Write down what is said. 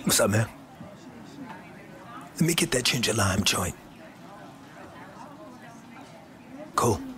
What's up, man? Let me get that ginger lime joint. Cool.